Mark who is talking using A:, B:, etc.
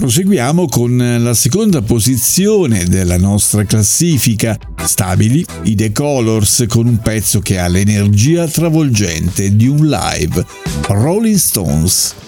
A: Proseguiamo con la seconda posizione della nostra classifica. Stabili i The Colors con un pezzo che ha l'energia travolgente di un live. Rolling Stones.